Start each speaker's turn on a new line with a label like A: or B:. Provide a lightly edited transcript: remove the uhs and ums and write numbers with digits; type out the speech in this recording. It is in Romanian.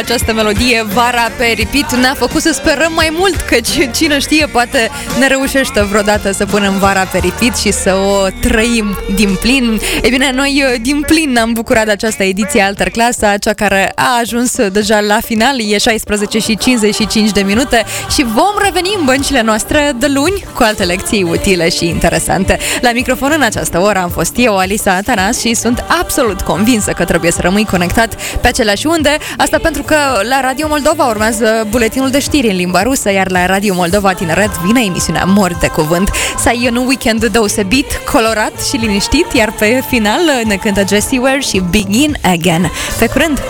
A: Această melodie, Vara pe repeat, ne-a făcut să sperăm mai mult, căci cine știe, poate ne reușește vreodată să punem Vara pe repeat și să o trăim din plin. E bine, noi din plin ne-am bucurat de această ediție Alterclasa, cea care a ajuns deja la final, e 16:55 de minute și vom reveni în băncile noastre de luni cu alte lecții utile și interesante. La microfon în această oră am fost eu, Alisa Atanas, și sunt absolut convinsă că trebuie să rămâi conectat pe aceleași unde. Asta pentru că la Radio Moldova urmează buletinul de știri în limba rusă, iar la Radio Moldova Tineret vine emisiunea Mor de Cuvânt. Să ai un weekend deosebit, colorat și liniștit, iar pe final ne cântă Jessie Ware și Begin Again. Pe curând!